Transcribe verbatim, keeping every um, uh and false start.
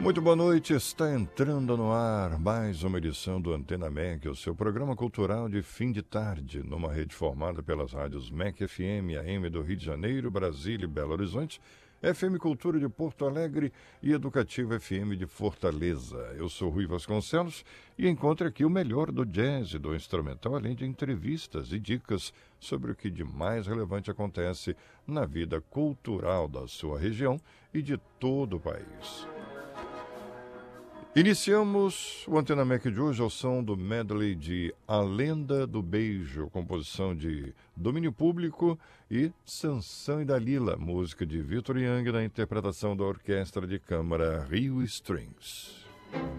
Muito boa noite, está entrando no ar mais uma edição do Antena M E C, o seu programa cultural de fim de tarde, numa rede formada pelas rádios M E C F M, A M do Rio de Janeiro, Brasília e Belo Horizonte, F M Cultura de Porto Alegre e Educativa F M de Fortaleza. Eu sou Rui Vasconcelos e encontro aqui o melhor do jazz e do instrumental, além de entrevistas e dicas sobre o que de mais relevante acontece na vida cultural da sua região e de todo o país. Iniciamos o Antena M E C de hoje ao som do medley de A Lenda do Beijo, composição de Domínio Público e Sansão e Dalila, música de Vitor Young na interpretação da Orquestra de Câmara Rio Strings.